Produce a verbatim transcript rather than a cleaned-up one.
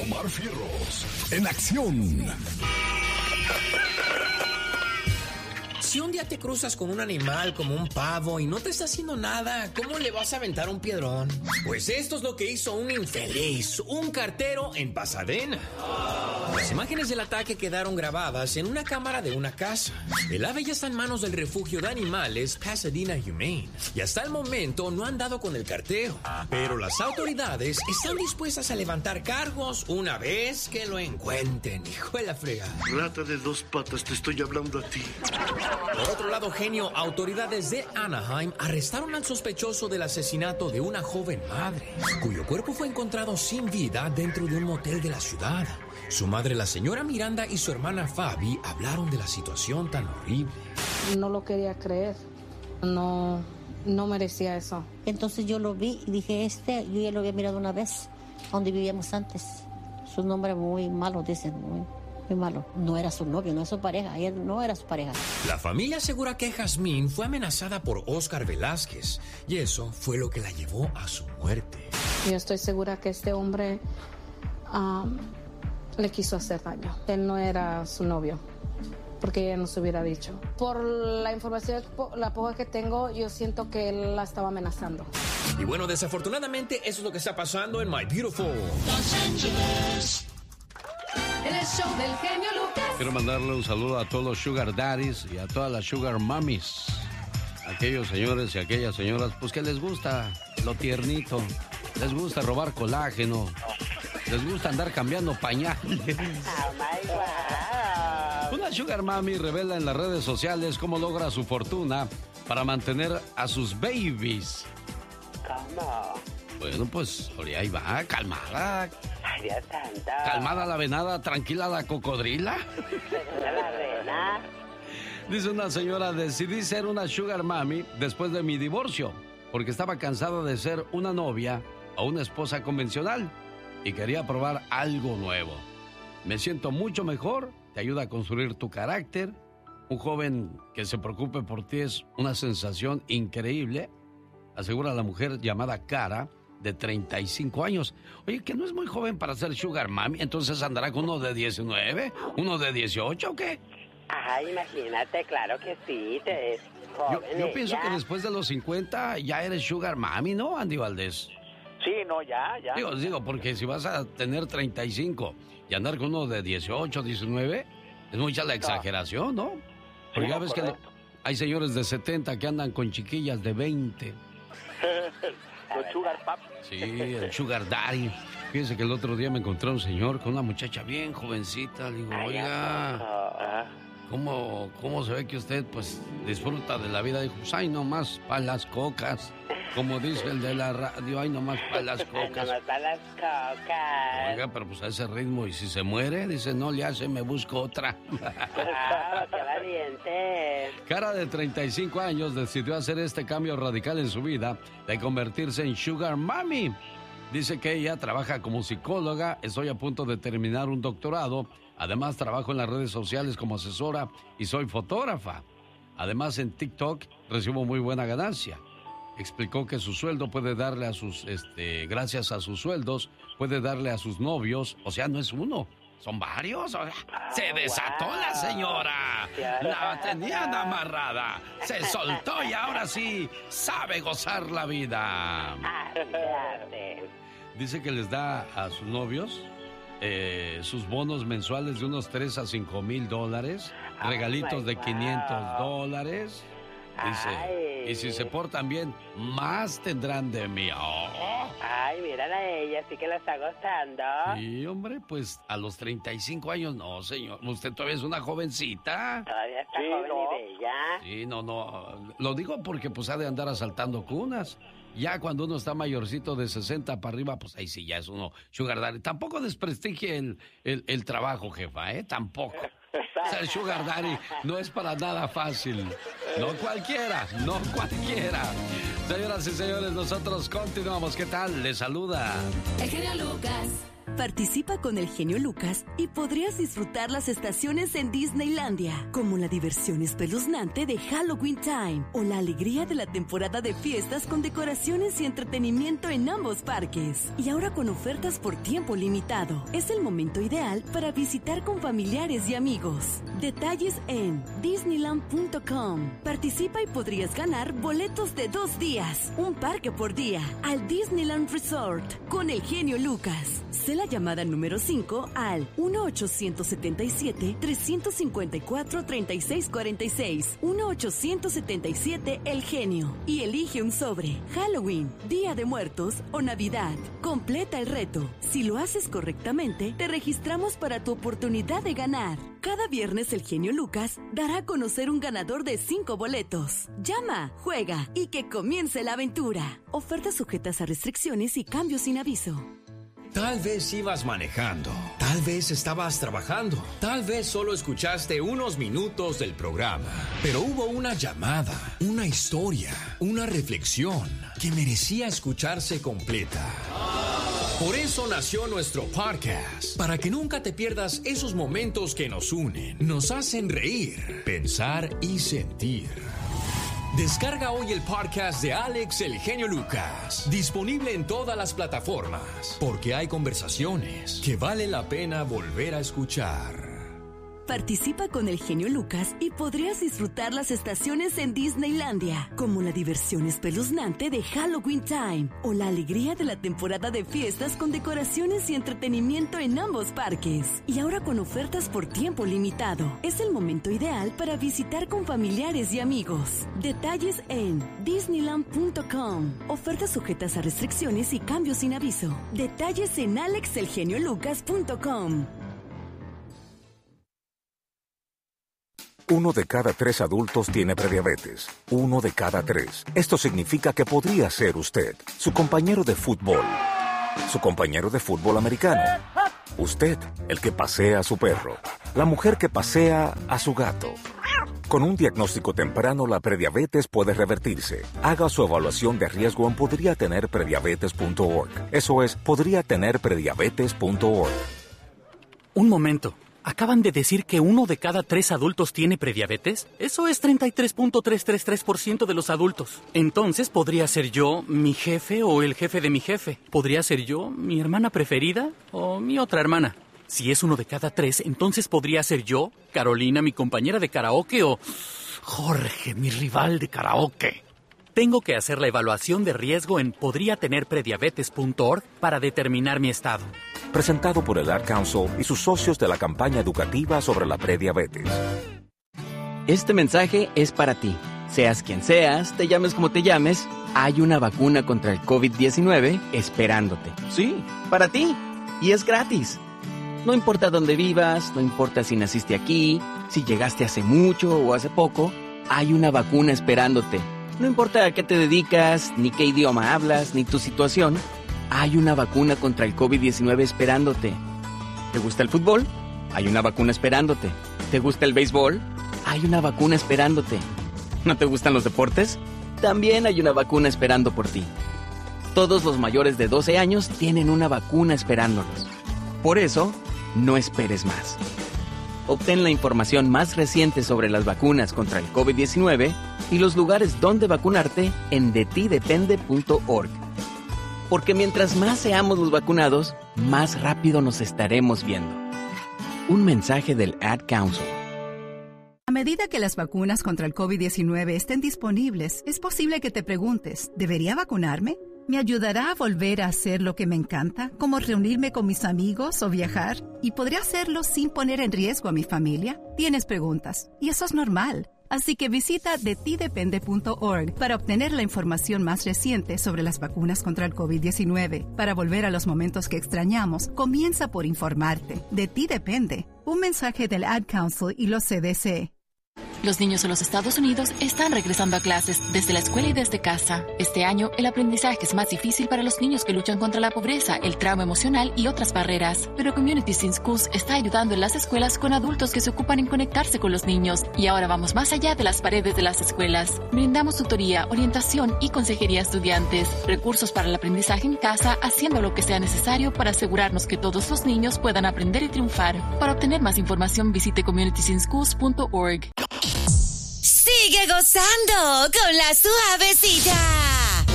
Omar Fierros, en acción. Si un día te cruzas con un animal como un pavo y no te está haciendo nada, ¿cómo le vas a aventar un piedrón? Pues esto es lo que hizo un infeliz, un cartero en Pasadena. Las imágenes del ataque quedaron grabadas en una cámara de una casa. El ave ya está en manos del refugio de animales Pasadena Humane y hasta el momento no han dado con el cartero. Pero las autoridades están dispuestas a levantar cargos una vez que lo encuentren. Hijo de la fregada. Rata de dos patas, te estoy hablando a ti. Por otro lado, genio, autoridades de Anaheim arrestaron al sospechoso del asesinato de una joven madre, cuyo cuerpo fue encontrado sin vida dentro de un motel de la ciudad. Su madre, la señora Miranda, y su hermana Fabi hablaron de la situación tan horrible. No lo quería creer. No, no merecía eso. Entonces yo lo vi y dije, este, yo ya lo había mirado una vez, donde vivíamos antes. Su nombre muy malo, dicen, muy, muy malo. No era su novio, no era su pareja, él no era su pareja. La familia asegura que Jazmín fue amenazada por Oscar Velázquez y eso fue lo que la llevó a su muerte. Yo estoy segura que este hombre um, le quiso hacer daño. Él no era su novio, porque ella no se hubiera dicho. Por la información, la poca que tengo, yo siento que él la estaba amenazando. Y bueno, desafortunadamente, eso es lo que está pasando en My Beautiful Los Ángeles. En el show del genio Lucas. Quiero mandarle un saludo a todos los sugar daddies y a todas las sugar mommies. Aquellos señores y aquellas señoras, pues que les gusta lo tiernito, les gusta robar colágeno, les gusta andar cambiando pañales. Oh my God. Una sugar mami revela en las redes sociales cómo logra su fortuna para mantener a sus babies. ¿Cómo? Bueno, pues, ahí va, calmada. Ay, Dios santo. Calmada la venada, tranquila la cocodrila. La rena. Dice una señora, decidí ser una sugar mami después de mi divorcio, porque estaba cansada de ser una novia o una esposa convencional y quería probar algo nuevo. Me siento mucho mejor, te ayuda a construir tu carácter. Un joven que se preocupe por ti es una sensación increíble, asegura la mujer llamada Cara, de treinta y cinco años. Oye, que no es muy joven para ser sugar mami, entonces andará con uno de diecinueve, uno de dieciocho, ¿o qué? Ay, imagínate, claro que sí, te es joven. Yo, yo pienso que después de los cincuenta ya eres sugar mami, ¿no, Andy Valdés? Sí, no, ya, ya. Digo, digo, porque si vas a tener treinta y cinco y andar con uno de dieciocho, diecinueve, es mucha la exageración, ¿no? Porque sí, ya ves correcto. Que hay señores de setenta que andan con chiquillas de veinte. Los sugar pap. Sí, el sugar daddy. Fíjense que el otro día me encontré a un señor con una muchacha bien jovencita. Le digo, oiga, ¿cómo, ¿cómo se ve que usted pues disfruta de la vida? Dijo, pues ay, nomás pa' las cocas. Como dice el de la radio, ay, nomás pa' las cocas. Nomás pa' las cocas. Oiga, pero pues a ese ritmo, y si se muere, dice, no le hace, me busco otra. ¡Wow, qué valiente! Cara de treinta y cinco años decidió hacer este cambio radical en su vida de convertirse en sugar mami. Dice que ella trabaja como psicóloga, estoy a punto de terminar un doctorado, además trabajo en las redes sociales como asesora y soy fotógrafa. Además en TikTok recibo muy buena ganancia. Explicó que su sueldo puede darle a sus, este, gracias a sus sueldos, puede darle a sus novios, o sea, no es uno, son varios. O sea, se desató wow. La señora, la tenían amarrada, se soltó y ahora sí sabe gozar la vida. Dice que les da a sus novios eh, sus bonos mensuales de unos tres a cinco mil dólares, regalitos oh de quinientos dólares. Dice, ay. Y si se portan bien, más tendrán de mí. Oh. Ay, mírala a ella, sí que la está gozando. Sí, hombre, pues a los treinta y cinco años, no, señor. Usted todavía es una jovencita. Todavía está sí, joven no. Y bella. Sí, no, no. Lo digo porque pues ha de andar asaltando cunas. Ya cuando uno está mayorcito de sesenta para arriba, pues ahí sí ya es uno sugar daddy. Tampoco desprestigie el, el, el trabajo, jefa, ¿eh? Tampoco. Ser sugar daddy no es para nada fácil. No cualquiera, no cualquiera. Señoras y señores, nosotros continuamos. ¿Qué tal? Les saluda el genio Lucas. Participa con el genio Lucas y podrías disfrutar las estaciones en Disneylandia, como la diversión espeluznante de Halloween Time o la alegría de la temporada de fiestas con decoraciones y entretenimiento en ambos parques. Y ahora con ofertas por tiempo limitado. Es el momento ideal para visitar con familiares y amigos. Detalles en disneyland punto com. Participa y podrías ganar boletos de dos días, un parque por día, al Disneyland Resort con el genio Lucas. Sé la llamada número cinco al uno ochocientos setenta y siete, trescientos cincuenta y cuatro, treinta y seis cuarenta y seis. uno ochocientos setenta y siete El Genio. Y elige un sobre. Halloween, Día de Muertos o Navidad. Completa el reto. Si lo haces correctamente, te registramos para tu oportunidad de ganar. Cada viernes el genio Lucas dará a conocer un ganador de cinco boletos. Llama, juega y que comience la aventura. Ofertas sujetas a restricciones y cambios sin aviso. Tal vez ibas manejando, tal vez estabas trabajando, tal vez solo escuchaste unos minutos del programa, pero hubo una llamada, una historia, una reflexión que merecía escucharse completa. Por eso nació nuestro podcast, para que nunca te pierdas esos momentos que nos unen, nos hacen reír, pensar y sentir. Descarga hoy el podcast de Alex el Genio Lucas, disponible en todas las plataformas, porque hay conversaciones que vale la pena volver a escuchar. Participa con el genio Lucas y podrías disfrutar las estaciones en Disneylandia, como la diversión espeluznante de Halloween Time o la alegría de la temporada de fiestas con decoraciones y entretenimiento en ambos parques. Y ahora con ofertas por tiempo limitado. Es el momento ideal para visitar con familiares y amigos. Detalles en disneyland punto com. Ofertas sujetas a restricciones y cambios sin aviso. Detalles en alex el genio lucas punto com. Uno de cada tres adultos tiene prediabetes. Uno de cada tres. Esto significa que podría ser usted, su compañero de fútbol, su compañero de fútbol americano, usted, el que pasea a su perro, la mujer que pasea a su gato. Con un diagnóstico temprano, la prediabetes puede revertirse. Haga su evaluación de riesgo en podría tener prediabetes punto org. Eso es, podría tener prediabetes punto org. Un momento. ¿Acaban de decir que uno de cada tres adultos tiene prediabetes? Eso es treinta y tres punto trescientos treinta y tres por ciento de los adultos. Entonces, ¿podría ser yo, mi jefe o el jefe de mi jefe? ¿Podría ser yo, mi hermana preferida o mi otra hermana? Si es uno de cada tres, entonces podría ser yo, Carolina, mi compañera de karaoke, o Jorge, mi rival de karaoke. Tengo que hacer la evaluación de riesgo en podría tener prediabetes punto org para determinar mi estado. Presentado por el Ad Council y sus socios de la campaña educativa sobre la prediabetes. Este mensaje es para ti. Seas quien seas, te llames como te llames, hay una vacuna contra el covid diecinueve esperándote. Sí, para ti. Y es gratis. No importa dónde vivas, no importa si naciste aquí, si llegaste hace mucho o hace poco, hay una vacuna esperándote. No importa a qué te dedicas, ni qué idioma hablas, ni tu situación, hay una vacuna contra el covid diecinueve esperándote. ¿Te gusta el fútbol? Hay una vacuna esperándote. ¿Te gusta el béisbol? Hay una vacuna esperándote. ¿No te gustan los deportes? También hay una vacuna esperando por ti. Todos los mayores de doce años tienen una vacuna esperándolos. Por eso, no esperes más. Obtén la información más reciente sobre las vacunas contra el covid diecinueve y los lugares donde vacunarte en de ti depende punto org. Porque mientras más seamos los vacunados, más rápido nos estaremos viendo. Un mensaje del Ad Council. A medida que las vacunas contra el covid diecinueve estén disponibles, es posible que te preguntes, ¿debería vacunarme? ¿Me ayudará a volver a hacer lo que me encanta, como reunirme con mis amigos o viajar? ¿Y podría hacerlo sin poner en riesgo a mi familia? Tienes preguntas, y eso es normal. Así que visita de ti depende punto org para obtener la información más reciente sobre las vacunas contra el covid diecinueve. Para volver a los momentos que extrañamos, comienza por informarte. De ti depende. Un mensaje del Ad Council y los C D C. Los niños en los Estados Unidos están regresando a clases desde la escuela y desde casa. Este año, el aprendizaje es más difícil para los niños que luchan contra la pobreza, el trauma emocional y otras barreras. Pero Communities in Schools está ayudando en las escuelas con adultos que se ocupan en conectarse con los niños. Y ahora vamos más allá de las paredes de las escuelas. Brindamos tutoría, orientación y consejería a estudiantes. Recursos para el aprendizaje en casa, haciendo lo que sea necesario para asegurarnos que todos los niños puedan aprender y triunfar. Para obtener más información, visite communities in schools punto org. Sigue gozando con la suavecita.